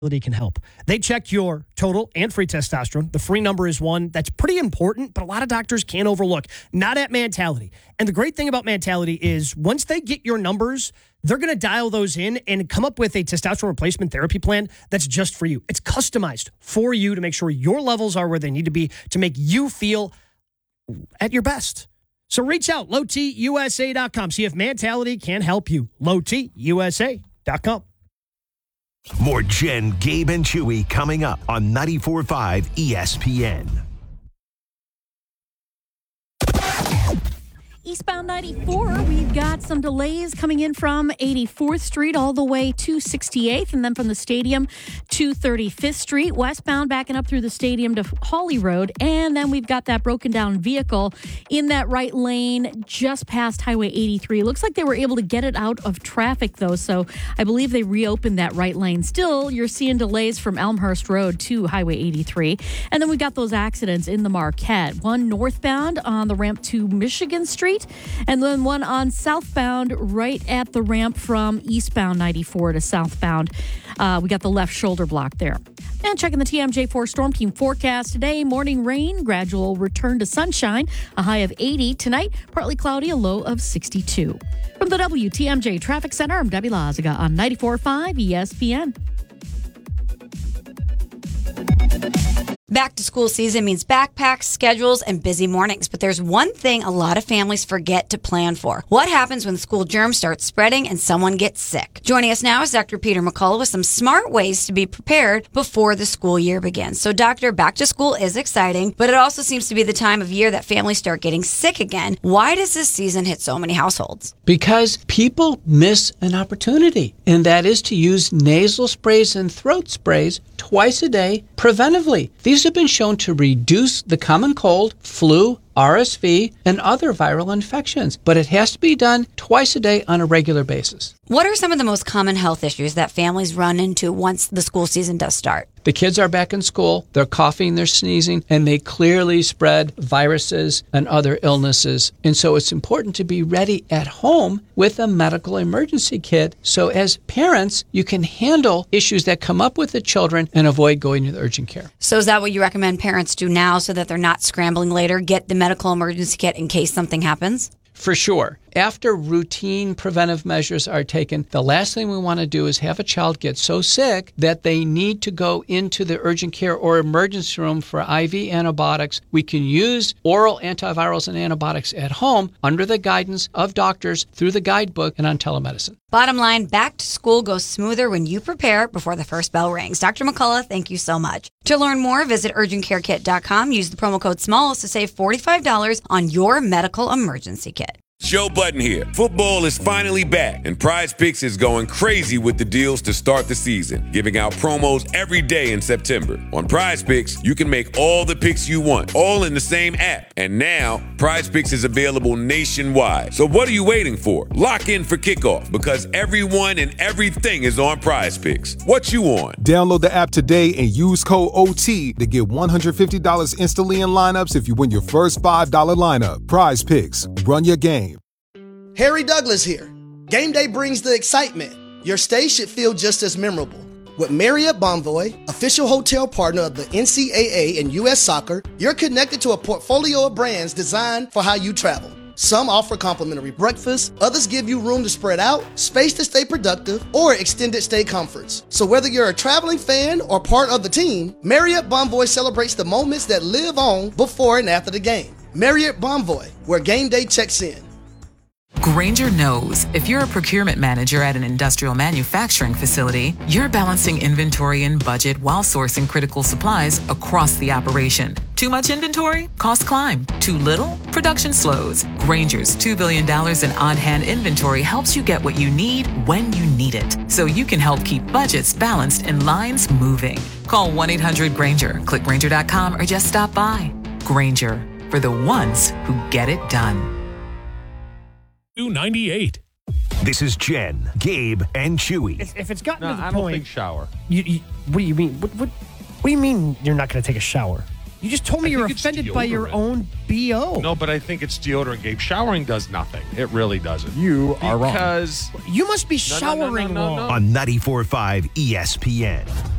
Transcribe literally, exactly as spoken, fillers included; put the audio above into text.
can help. They check your total and free testosterone. The free number is one that's pretty important, but a lot of doctors can't overlook. Not at Mentality. And the great thing about Mentality is once they get your numbers, they're going to dial those in and come up with a testosterone replacement therapy plan that's just for you. It's customized for you to make sure your levels are where they need to be to make you feel at your best. So reach out, low t u s a dot com. See if Mentality can help you. low t u s a dot com. More Jen, Gabe, and Chewy coming up on ninety-four point five E S P N. Eastbound ninety-four, we've got some delays coming in from eighty-fourth Street all the way to sixty-eighth, and then from the stadium to thirty-fifth Street. Westbound backing up through the stadium to Hawley Road, and then we've got that broken down vehicle in that right lane just past Highway eighty-three. Looks like they were able to get it out of traffic, though, so I believe they reopened that right lane. Still, you're seeing delays from Elmhurst Road to Highway eighty-three, and then we've got those accidents in the Marquette. One northbound on the ramp to Michigan Street, and then one on southbound right at the ramp from eastbound ninety-four to southbound. Uh, we got the left shoulder block there. And checking the T M J four Storm Team forecast today, morning rain, gradual return to sunshine, a high of eighty. Tonight, partly cloudy, a low of sixty-two. From the W T M J Traffic Center, I'm Debbie Lazaga on ninety-four point five E S P N. Back to school season means backpacks, schedules, and busy mornings. But there's one thing a lot of families forget to plan for. What happens when school germs start spreading and someone gets sick? Joining us now is Doctor Peter McCullough with some smart ways to be prepared before the school year begins. So, Doctor, back to school is exciting, but it also seems to be the time of year that families start getting sick again. Why does this season hit so many households? Because people miss an opportunity, and that is to use nasal sprays and throat sprays twice a day preventively. These have been shown to reduce the common cold, flu, R S V, and other viral infections, but it has to be done twice a day on a regular basis. What are some of the most common health issues that families run into once the school season does start? The kids are back in school, they're coughing, they're sneezing, and they clearly spread viruses and other illnesses. And so it's important to be ready at home with a medical emergency kit. So as parents, you can handle issues that come up with the children and avoid going to the urgent care. So is that what you recommend parents do now so that they're not scrambling later? Get the medical emergency kit in case something happens? For sure. After routine preventive measures are taken, the last thing we want to do is have a child get so sick that they need to go into the urgent care or emergency room for I V antibiotics. We can use oral antivirals and antibiotics at home under the guidance of doctors through the guidebook and on telemedicine. Bottom line, back to school goes smoother when you prepare before the first bell rings. Doctor McCullough, thank you so much. To learn more, visit urgent care kit dot com. Use the promo code SMALLS to save forty-five dollars on your medical emergency kit. Joe Budden here. Football is finally back, and Prize Picks is going crazy with the deals to start the season, giving out promos every day in September. On Prize Picks, you can make all the picks you want, all in the same app. And now, Prize Picks is available nationwide. So what are you waiting for? Lock in for kickoff, because everyone and everything is on Prize Picks. What you on? Download the app today and use code O T to get one hundred fifty dollars instantly in lineups if you win your first five dollars lineup. Prize Picks. Run your game. Harry Douglas here. Game day brings the excitement. Your stay should feel just as memorable. With Marriott Bonvoy, official hotel partner of the N C double A and U S Soccer, you're connected to a portfolio of brands designed for how you travel. Some offer complimentary breakfast, others give you room to spread out, space to stay productive, or extended stay comforts. So whether you're a traveling fan or part of the team, Marriott Bonvoy celebrates the moments that live on before and after the game. Marriott Bonvoy, where game day checks in. Grainger knows if you're a procurement manager at an industrial manufacturing facility, you're balancing inventory and budget while sourcing critical supplies across the operation. Too much inventory? Costs climb. Too little? Production slows. Grainger's two billion dollars in on-hand inventory helps you get what you need when you need it, so you can help keep budgets balanced and lines moving. Call one eight hundred Grainger, click Grainger dot com, or just stop by. Grainger, for the ones who get it done. two ninety-eight. This is Jen, Gabe, and Chewy. If, if it's gotten No, to the I point, don't think shower. You, you, what do you mean? What, what, what do you mean you're not going to take a shower? You just told me I you're think it's offended by your deodorant. own B O. No, but I think it's deodorant, Gabe. Showering does nothing. It really doesn't. You are wrong. Because You must be No, no, no, no, showering no, wrong. no. On ninety-four point five E S P N.